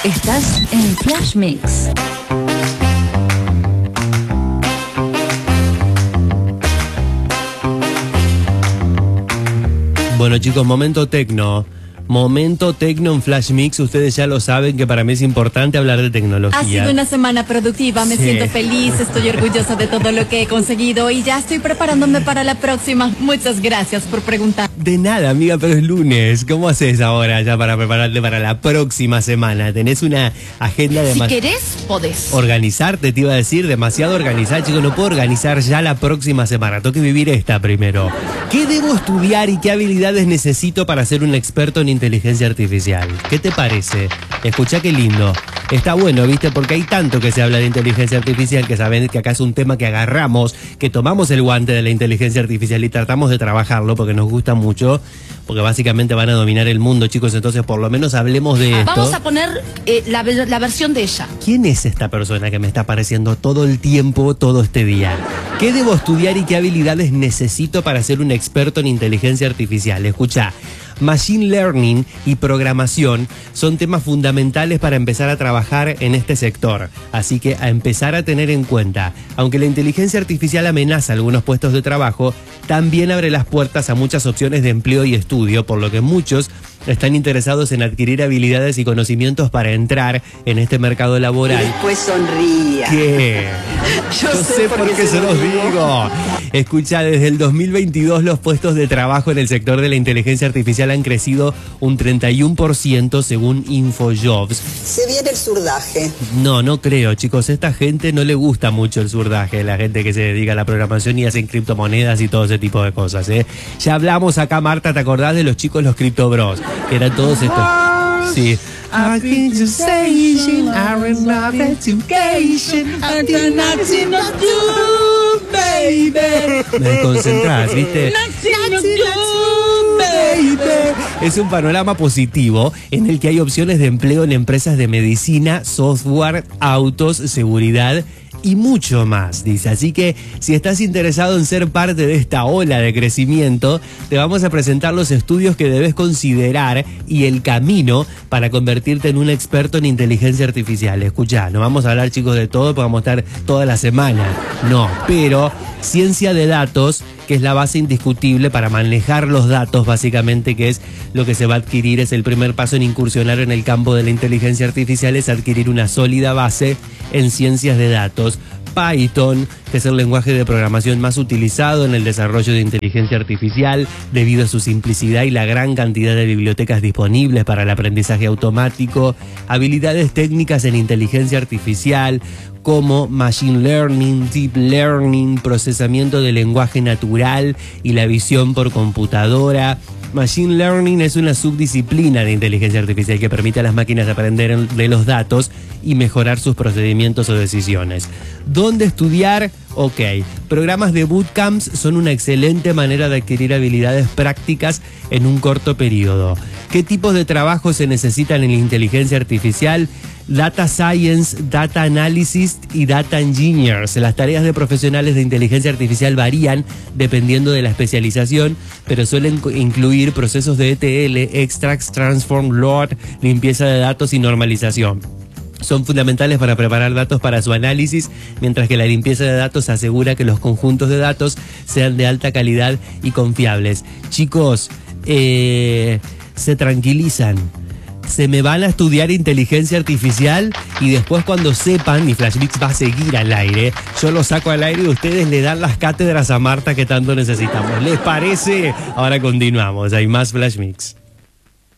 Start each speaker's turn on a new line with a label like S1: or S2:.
S1: Estás en Flash Mix.
S2: Bueno, chicos, momento tecno. Momento tecno en Flash Mix. Ustedes ya lo saben que para mí es importante hablar de tecnología.
S3: Ha sido una semana productiva, me siento feliz, estoy orgullosa de todo lo que he conseguido y ya estoy preparándome para la próxima. Muchas gracias por preguntar.
S2: De nada, amiga, pero es lunes. ¿Cómo haces ahora ya para prepararte para la próxima semana? ¿Tenés una agenda de
S3: Si querés, podés.
S2: Organizarte, te iba a decir, demasiado organizada. Chicos, no puedo organizar ya la próxima semana. Tengo que vivir esta primero. ¿Qué debo estudiar y qué habilidades necesito para ser un experto en inteligencia artificial? ¿Qué te parece? Escuchá qué lindo. Está bueno, ¿viste? Porque hay tanto que se habla de inteligencia artificial que saben que acá es un tema que agarramos, que tomamos el guante de la inteligencia artificial y tratamos de trabajarlo porque nos gusta mucho, porque básicamente van a dominar el mundo, chicos. Entonces, por lo menos hablemos de esto.
S3: Vamos a poner la versión de ella.
S2: ¿Quién es esta persona que me está apareciendo todo el tiempo, todo este día? ¿Qué debo estudiar y qué habilidades necesito para ser un experto en inteligencia artificial? Escucha. Machine Learning y programación son temas fundamentales para empezar a trabajar en este sector. Así que a empezar a tener en cuenta, aunque la inteligencia artificial amenaza algunos puestos de trabajo, también abre las puertas a muchas opciones de empleo y estudio, por lo que muchos están interesados en adquirir habilidades y conocimientos para entrar en este mercado laboral.
S4: Y después sonría.
S2: ¿Qué? Yo sé por qué se los digo. Escucha, desde el 2022 los puestos de trabajo en el sector de la inteligencia artificial han crecido un 31% según InfoJobs.
S4: Se viene el surdaje.
S2: No creo, chicos. A esta gente no le gusta mucho el surdaje, la gente que se dedica a la programación y hacen criptomonedas y todo ese tipo de cosas, ¿eh? Ya hablamos acá, Marta, ¿te acordás de los chicos, los Crypto Bros? Que eran todos estos. Sí. Me desconcentrás, ¿viste? Es un panorama positivo en el que hay opciones de empleo en empresas de medicina, software, autos, seguridad y mucho más, dice. Así que si estás interesado en ser parte de esta ola de crecimiento, te vamos a presentar los estudios que debes considerar y el camino para convertirte en un experto en inteligencia artificial. Escuchá, no vamos a hablar, chicos, de todo, porque vamos a estar toda la semana. No, pero ciencia de datos, que es la base indiscutible para manejar los datos, básicamente, que es lo que se va a adquirir, es el primer paso en incursionar en el campo de la inteligencia artificial, es adquirir una sólida base en ciencias de datos. Python, que es el lenguaje de programación más utilizado en el desarrollo de inteligencia artificial debido a su simplicidad y la gran cantidad de bibliotecas disponibles para el aprendizaje automático. Habilidades técnicas en inteligencia artificial como Machine Learning, Deep Learning, procesamiento de lenguaje natural y la visión por computadora. Machine Learning es una subdisciplina de inteligencia artificial que permite a las máquinas aprender de los datos y mejorar sus procedimientos o decisiones. ¿Dónde estudiar? Ok, programas de bootcamps son una excelente manera de adquirir habilidades prácticas en un corto periodo. ¿Qué tipos de trabajo se necesitan en la inteligencia artificial? Data Science, Data Analysis y Data Engineers. Las tareas de profesionales de inteligencia artificial varían dependiendo de la especialización, pero suelen incluir procesos de ETL, Extracts, Transform, Load, limpieza de datos y normalización. Son fundamentales para preparar datos para su análisis, mientras que la limpieza de datos asegura que los conjuntos de datos sean de alta calidad y confiables. Chicos, se tranquilizan. Se me van a estudiar inteligencia artificial y después, cuando sepan, mi Flash Mix va a seguir al aire. Yo lo saco al aire y ustedes le dan las cátedras a Marta que tanto necesitamos. ¿Les parece? Ahora continuamos. Hay más Flash Mix.